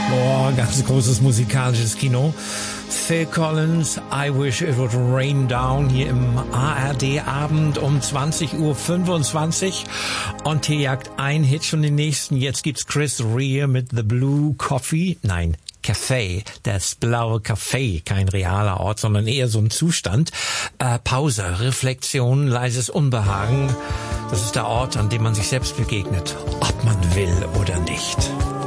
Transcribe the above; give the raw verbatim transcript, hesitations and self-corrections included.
Boah, ganz großes musikalisches Kino. Phil Collins, I Wish It Would Rain Down, hier im A R D-Abend um zwanzig Uhr fünfundzwanzig. Und hier jagt ein Hit schon den nächsten. Jetzt gibt's Chris Rea mit The Blue Coffee. Nein, Café, das blaue Café, kein realer Ort, sondern eher so ein Zustand. Äh, Pause, Reflexion, leises Unbehagen. Das ist der Ort, an dem man sich selbst begegnet, ob man will oder nicht.